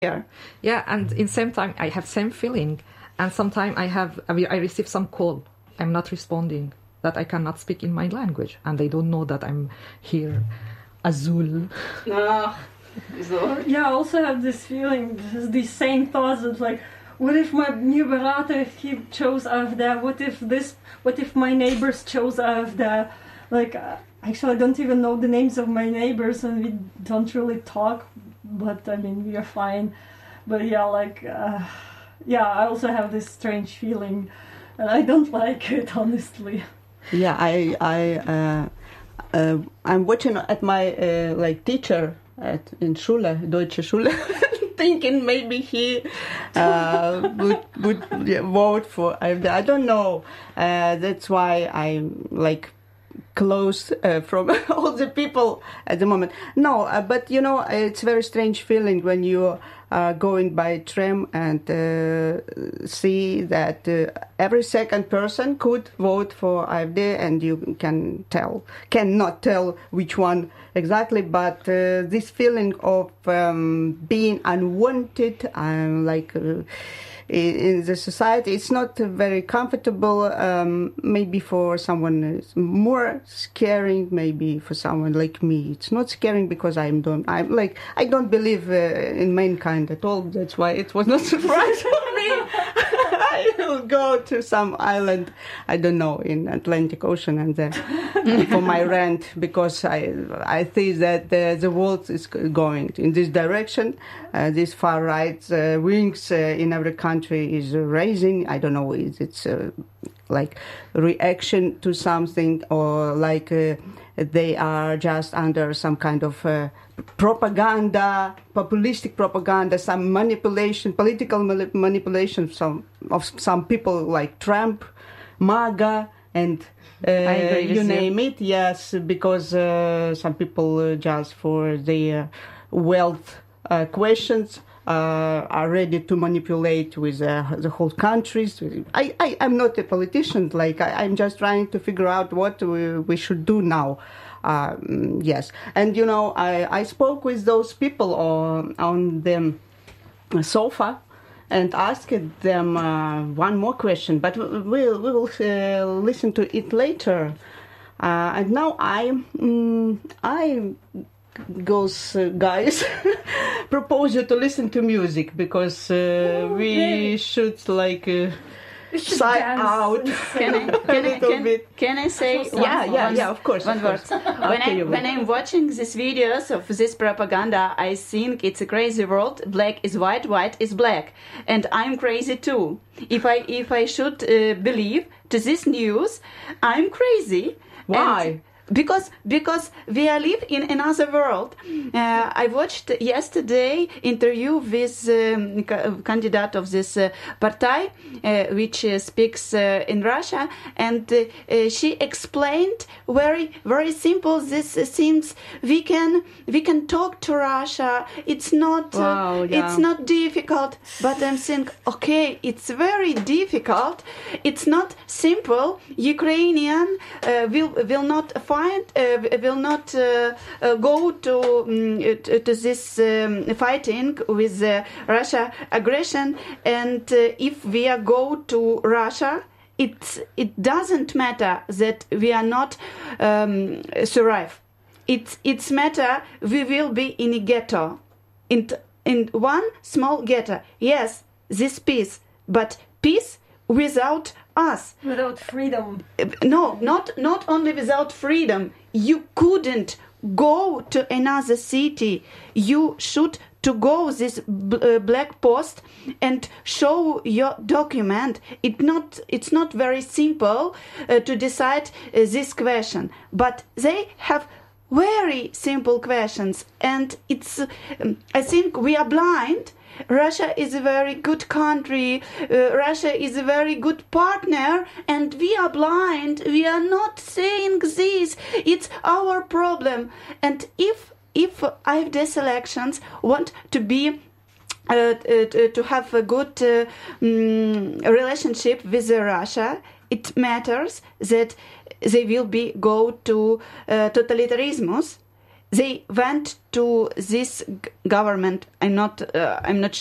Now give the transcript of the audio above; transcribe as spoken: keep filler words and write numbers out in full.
here. Yeah, and in same time I have same feeling, and sometimes I have I receive some call, I'm not responding, that I cannot speak in my language, and they don't know that I'm here. Azul. Ah, so. Yeah, I also have this feeling, these same thoughts that like, what if my new berater, if he chose A F D? What if this? What if my neighbors chose A F D? Like, uh, actually, I don't even know the names of my neighbors, and we don't really talk. But I mean, we are fine. But yeah, like, uh, yeah, I also have this strange feeling, and I don't like it, honestly. Yeah, I, I, uh, uh, I'm watching at my uh, like teacher at in Schule, Deutsche Schule. Thinking maybe he uh, would would yeah, vote for A F D. I don't know. Uh, that's why I'm like close uh, from all the people at the moment. No, uh, but you know, it's a very strange feeling when you are going by tram and uh, see that uh, every second person could vote for A F D, and you can tell, cannot tell which one exactly, but uh, this feeling of um, being unwanted, um, like uh, in the society, it's not very comfortable. Um, maybe for someone it's more scaring. Maybe for someone like me, it's not scaring because I'm don't. I'm like I don't believe uh, in mankind at all. That's why it was not surprise for me. I will go to some island, I don't know, in Atlantic Ocean, and then for my rent, because I I think that the, the world is going in this direction. Uh, these far right uh, wings uh, in every country is raising. I don't know, it's, it's uh, like reaction to something, or like uh, they are just under some kind of uh, propaganda, populistic propaganda, some manipulation, political manipulation some, of some people like Trump, MAGA, and uh, you name it. Yes, because uh, some people uh, just for their wealth uh, questions uh, are ready to manipulate with uh, the whole countries. I, I, I'm not a politician. Like I, I'm just trying to figure out what we, we should do now. Um, yes, and you know, I, I spoke with those people on, on the sofa and asked them uh, one more question, but we'll, we will uh, listen to it later. Uh, and now I, um, I, goes uh, guys, propose you to listen to music, because uh, oh, we okay. should like. Uh, Sigh out. Can I, can, I, can, can I say one, yeah, yeah, one, yeah, of course. One of word. course. When, I, when I'm watching these videos of this propaganda, I think it's a crazy world. Black is white, white is black, and I'm crazy too. If I if I should uh, believe to this news, I'm crazy. Why? And Because because we are live in another world. Uh, I watched yesterday interview with um, candidate of this uh, party, uh, which uh, speaks uh, in Russia, and uh, uh, she explained very very simple these uh, things. We can we can talk to Russia. It's not wow, uh, yeah. it's not difficult. But I'm saying, okay, it's very difficult. It's not simple. Ukrainian uh, will will not find. Uh, will not uh, uh, go to, um, to to this um, fighting with uh, Russia aggression, and uh, if we are go to Russia, it it doesn't matter that we are not um, survive. It's it's matter we will be in a ghetto, in in one small ghetto. Yes, this peace, but peace without us, without freedom. No, not not only without freedom. You couldn't go to another city. You should to go this b- uh, black post and show your document. It not it's not very simple uh, to decide uh, this question, but they have very simple questions, and it's. Um, I think we are blind. Russia is a very good country. Uh, Russia is a very good partner, and we are blind. We are not saying this. It's our problem. And if if A F D selections want to be uh, uh, to have a good uh, um, relationship with uh, Russia, it matters that they will be go to uh, totalitarianism. they went to this g- government. I'm not. Uh, I'm not